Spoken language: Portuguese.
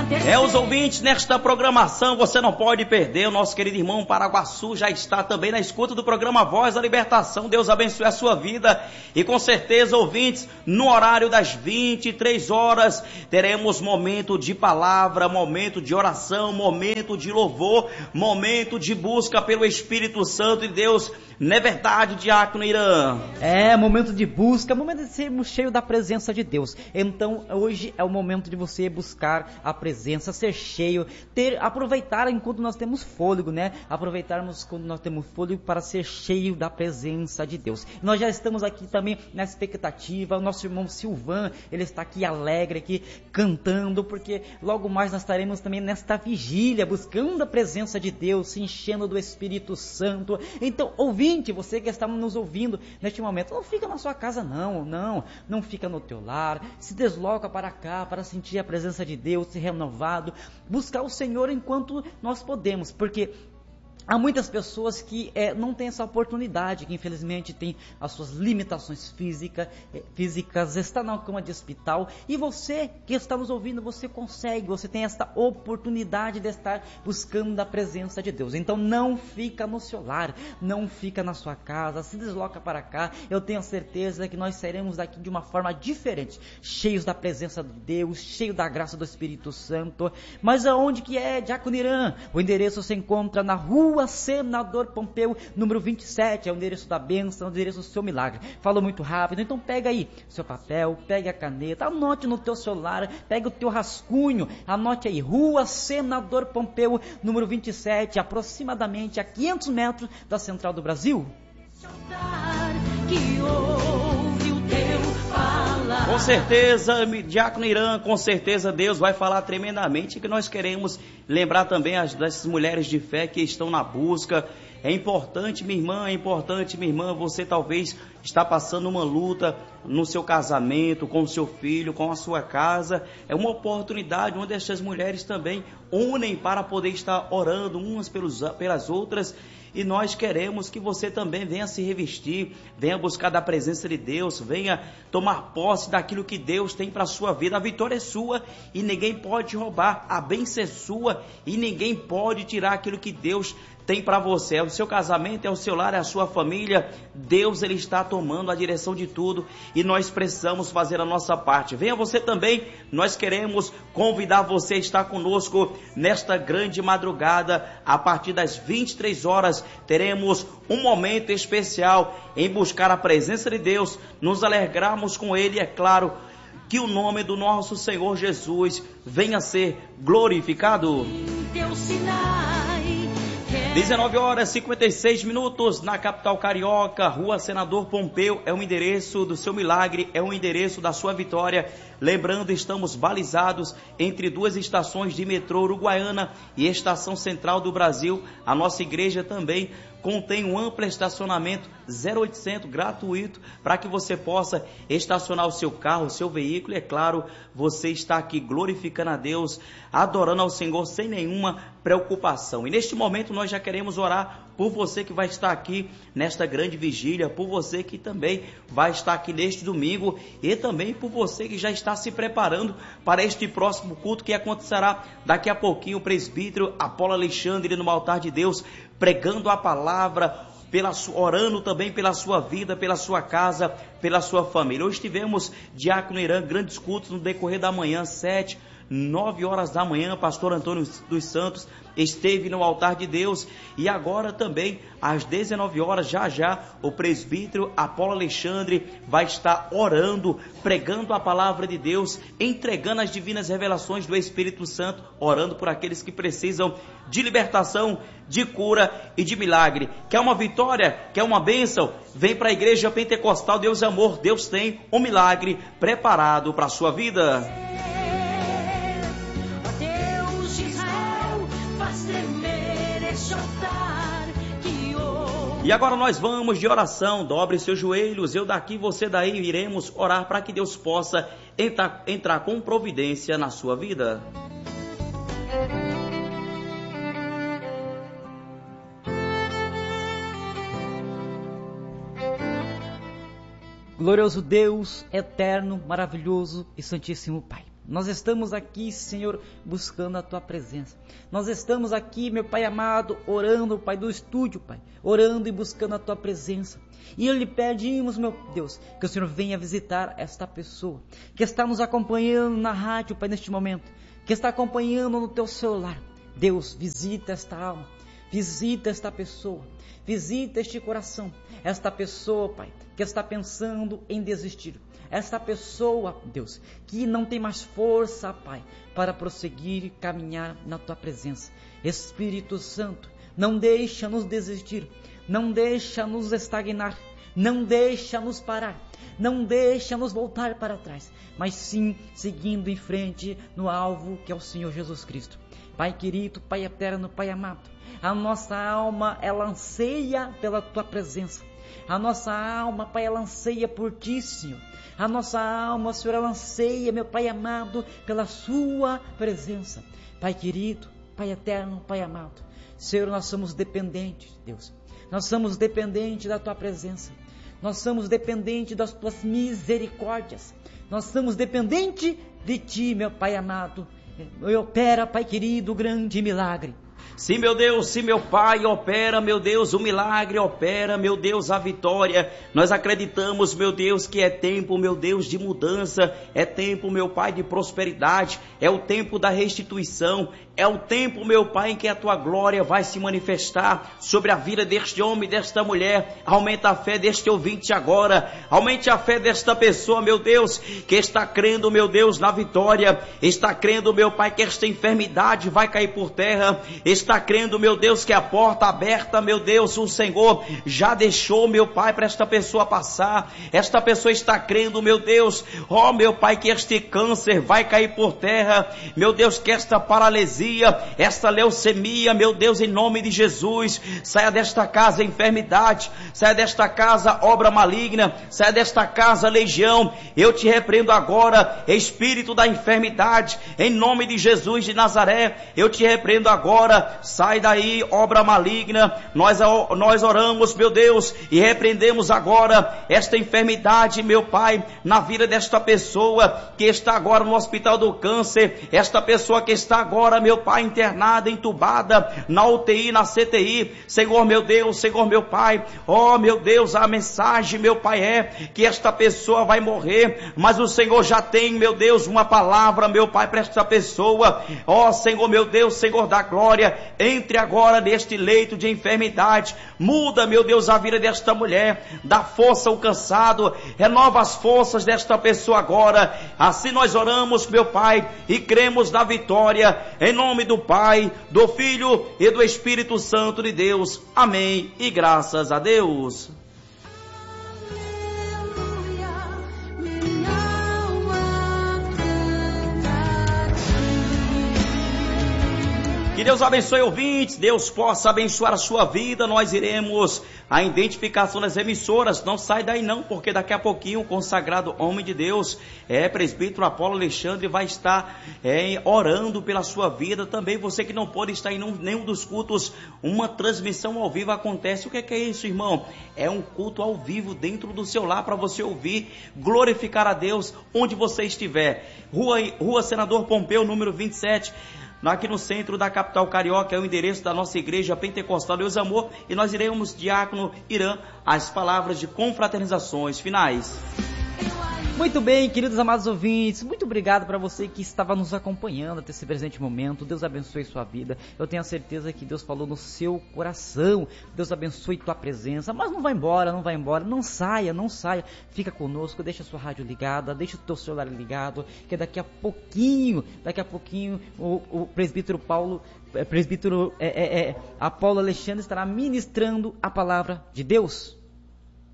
Os ouvintes, nesta programação você não pode perder. O nosso querido irmão Paraguaçu já está também na escuta do programa Voz da Libertação. Deus abençoe a sua vida. E com certeza, ouvintes, no horário das 23 horas, teremos momento de palavra, momento de oração, momento de louvor, momento de busca pelo Espírito Santo de Deus. Não é verdade, Diácono Irã? Momento de busca, momento de sermos cheios da presença de Deus. Então, hoje é o momento de você buscar a presença, ser cheio, aproveitar enquanto nós temos fôlego, né? Aproveitarmos quando nós temos fôlego para ser cheio da presença de Deus. Nós já estamos aqui também na expectativa. O nosso irmão Silvan, ele está aqui alegre, aqui cantando, porque logo mais nós estaremos também nesta vigília, buscando a presença de Deus, se enchendo do Espírito Santo. Então, ouvinte, você que está nos ouvindo neste momento, não fica na sua casa não fica no teu lar, se desloca para cá, para sentir a presença de Deus, ser renovado, buscar o Senhor enquanto nós podemos, porque há muitas pessoas que não têm essa oportunidade, que infelizmente têm as suas limitações físicas, está na cama de hospital, e você que está nos ouvindo, você consegue, você tem esta oportunidade de estar buscando a presença de Deus. Então não fica no seu lar, não fica na sua casa, se desloca para cá. Eu tenho certeza que nós sairemos daqui de uma forma diferente, cheios da presença de Deus, cheios da graça do Espírito Santo. Mas aonde que é, Diácono Irã? O endereço se encontra na Rua Senador Pompeu, número 27, é o endereço da bênção, é o endereço do seu milagre. Falou muito rápido, então pega aí seu papel, pega a caneta, anote no teu celular, pega o teu rascunho, anote aí, Rua Senador Pompeu, número 27, aproximadamente a 500 metros da Central do Brasil. Com certeza, Diácono Irã, com certeza Deus vai falar tremendamente, que nós queremos lembrar também dessas mulheres de fé que estão na busca. É importante, minha irmã, você talvez está passando uma luta no seu casamento, com o seu filho, com a sua casa. É uma oportunidade onde essas mulheres também unem para poder estar orando umas pelas outras. E nós queremos que você também venha se revestir, venha buscar da presença de Deus, venha tomar posse daquilo que Deus tem para a sua vida. A vitória é sua e ninguém pode roubar, a bênção é sua e ninguém pode tirar aquilo que Deus tem para você. É o seu casamento, é o seu lar, é a sua família. Deus, ele está tomando a direção de tudo e nós precisamos fazer a nossa parte. Venha você também, nós queremos convidar você a estar conosco nesta grande madrugada. A partir das 23 horas teremos um momento especial em buscar a presença de Deus, nos alegrarmos com Ele, é claro, que o nome do nosso Senhor Jesus venha a ser glorificado. 19 horas e 56 minutos na capital carioca. Rua Senador Pompeu é o endereço do seu milagre, é o endereço da sua vitória. Lembrando, estamos balizados entre duas estações de metrô Uruguaiana e Estação Central do Brasil. A nossa igreja também contém um amplo estacionamento 0800 gratuito para que você possa estacionar o seu carro, o seu veículo. E é claro, você está aqui glorificando a Deus, adorando ao Senhor sem nenhuma preocupação. E neste momento nós já queremos orar por você que vai estar aqui nesta grande vigília, por você que também vai estar aqui neste domingo e também por você que já está se preparando para este próximo culto que acontecerá daqui a pouquinho. O presbítero Apolo Alexandre no altar de Deus, pregando a palavra, orando também pela sua vida, pela sua casa, pela sua família. Hoje tivemos, Diácono Irã, grandes cultos no decorrer da manhã, 7, 9 horas da manhã, pastor Antônio dos Santos esteve no altar de Deus, e agora também às 19 horas, já o presbítero Apolo Alexandre vai estar orando, pregando a palavra de Deus, entregando as divinas revelações do Espírito Santo, orando por aqueles que precisam de libertação, de cura e de milagre. Quer uma vitória? Quer uma bênção? Vem para a Igreja Pentecostal Deus é Amor. Deus tem um milagre preparado para a sua vida. E agora nós vamos de oração. Dobre seus joelhos, eu daqui, você daí, iremos orar para que Deus possa entrar com providência na sua vida. Glorioso Deus, eterno, maravilhoso e santíssimo Pai, Nós estamos aqui, Senhor, buscando a Tua presença. Nós estamos aqui, meu Pai amado, orando, Pai, do estúdio, Pai, orando e buscando a Tua presença. E lhe pedimos, meu Deus, que o Senhor venha visitar esta pessoa que está nos acompanhando na rádio, Pai, neste momento, que está acompanhando no Teu celular. Deus, visita esta alma, visita esta pessoa, visita este coração, esta pessoa, Pai, que está pensando em desistir. Esta pessoa, Deus, que não tem mais força, Pai, para prosseguir e caminhar na Tua presença. Espírito Santo, não deixa-nos desistir, não deixa-nos estagnar, não deixa-nos parar, não deixa-nos voltar para trás, mas sim seguindo em frente no alvo que é o Senhor Jesus Cristo. Pai querido, Pai eterno, Pai amado, a nossa alma, ela anseia pela Tua presença. A nossa alma, Pai, ela anseia por Ti, Senhor. A nossa alma, Senhor, ela anseia, meu Pai amado, pela Sua presença. Pai querido, Pai eterno, Pai amado, Senhor, nós somos dependentes, Deus. Nós somos dependentes da Tua presença. Nós somos dependentes das Tuas misericórdias. Nós somos dependentes de Ti, meu Pai amado. E opera, Pai querido, o grande milagre. Sim, meu Deus, sim, meu Pai, opera, meu Deus, o milagre, opera, meu Deus, a vitória. Nós acreditamos, meu Deus, que é tempo, meu Deus, de mudança, é tempo, meu Pai, de prosperidade, é o tempo da restituição, é o tempo, meu Pai, em que a Tua glória vai se manifestar sobre a vida deste homem, desta mulher. Aumenta a fé deste ouvinte agora, aumente a fé desta pessoa, meu Deus, que está crendo, meu Deus, na vitória, está crendo, meu Pai, que esta enfermidade vai cair por terra, está crendo, meu Deus, que a porta aberta, meu Deus, o Senhor já deixou, meu Pai, para esta pessoa passar. Esta pessoa está crendo, meu Deus, ó meu Pai, que este câncer vai cair por terra, meu Deus, que esta paralisia, esta leucemia, meu Deus, em nome de Jesus, saia desta casa enfermidade, saia desta casa obra maligna, saia desta casa legião. Eu te repreendo agora, espírito da enfermidade, em nome de Jesus de Nazaré. Eu te repreendo agora, sai daí, obra maligna. Nós oramos, meu Deus, e repreendemos agora esta enfermidade, meu Pai, na vida desta pessoa que está agora no hospital do câncer, esta pessoa que está agora, meu Pai, internada, entubada, na UTI, na CTI. Senhor meu Deus, Senhor meu Pai, ó meu Deus, a mensagem, meu Pai, é que esta pessoa vai morrer, mas o Senhor já tem, meu Deus, uma palavra, meu Pai, para esta pessoa. Ó Senhor meu Deus, Senhor da glória, entre agora neste leito de enfermidade, muda, meu Deus, a vida desta mulher, dá força ao cansado, renova as forças desta pessoa agora. Assim nós oramos, meu Pai, e cremos na vitória, em nome do Pai, do Filho e do Espírito Santo de Deus. Amém e graças a Deus. Que Deus abençoe ouvintes, Deus possa abençoar a sua vida. Nós iremos a identificação das emissoras, não sai daí não, porque daqui a pouquinho o consagrado homem de Deus, presbítero Apolo Alexandre, vai estar orando pela sua vida. Também você que não pode estar em nenhum dos cultos, uma transmissão ao vivo acontece. O que é isso, irmão? É um culto ao vivo dentro do seu lar, para você ouvir, glorificar a Deus onde você estiver. Rua Senador Pompeu, número 27, aqui no centro da capital carioca, é o endereço da nossa igreja pentecostal Deus Amor, e nós iremos, diácono Irã, as palavras de confraternizações finais. Muito bem, queridos amados ouvintes, muito obrigado para você que estava nos acompanhando até esse presente momento. Deus abençoe sua vida. Eu tenho a certeza que Deus falou no seu coração. Deus abençoe tua presença. Mas não vai embora, não saia. Fica conosco, deixa a sua rádio ligada, deixa o teu celular ligado, que daqui a pouquinho, o presbítero Apolo Alexandre estará ministrando a palavra de Deus.